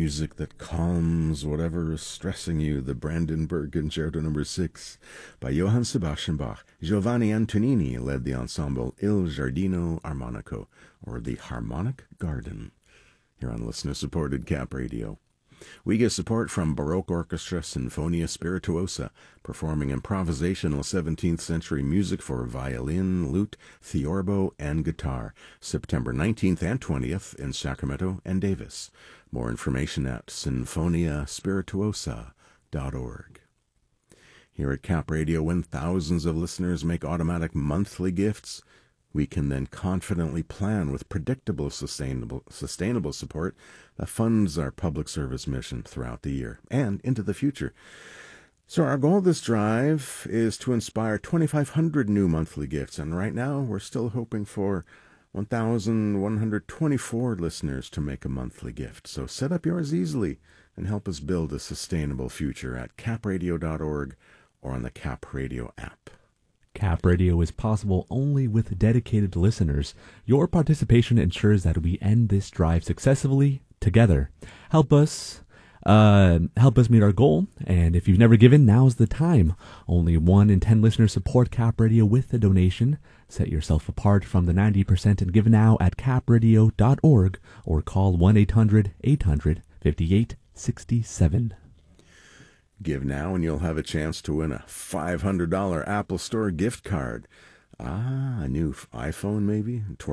music that calms whatever is stressing you. The Brandenburg Concerto No. 6 by Johann Sebastian Bach. Giovanni Antonini led the ensemble Il Giardino Armonico, or the Harmonic Garden, here on listener-supported Cap Radio. We get support from Baroque Orchestra Sinfonia Spirituosa, performing improvisational 17th century music for violin, lute, theorbo, and guitar, September 19th and 20th in Sacramento and Davis. More information at sinfoniaspirituosa.org. Here at Cap Radio, when thousands of listeners make automatic monthly gifts, we can then confidently plan with predictable, sustainable support that funds our public service mission throughout the year and into the future. So our goal of this drive is to inspire 2,500 new monthly gifts, and right now we're still hoping for 1,124 listeners to make a monthly gift. So set up yours easily and help us build a sustainable future at capradio.org or on the Cap Radio app. Cap Radio is possible only with dedicated listeners. Your participation ensures that we end this drive successfully together. Help us meet our goal, and if you've never given, now's the time. Only 1 in 10 listeners support Cap Radio with a donation. Set yourself apart from the 90% and give now at capradio.org or call 1-800-800-5867. Give now and you'll have a chance to win a $500 Apple Store gift card. A new iPhone maybe?